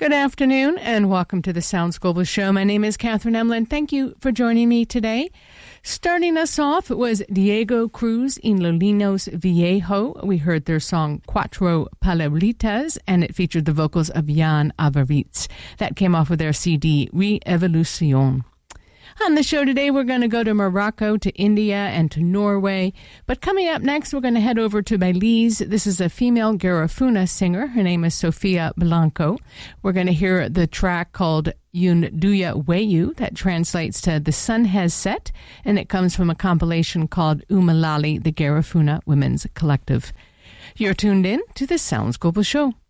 Good afternoon and welcome to the Sounds Global Show. My name is Catherine Emlin. Thank you for joining me today. Starting us off was Diego Cruz in Lolinos Viejo. We heard their song Cuatro Palabritas, and it featured the vocals of Jan Avaritz. That came off of their CD, Re-Evolucion. On the show today, we're going to go to Morocco, to India, and to Norway. But coming up next, we're going to head over to Belize. This is a female Garifuna singer. Her name is Sofia Blanco. We're going to hear the track called Yunduya Weyu. That translates to The Sun Has Set, and it comes from a compilation called Umalali, the Garifuna Women's Collective. You're tuned in to the Sounds Global Show.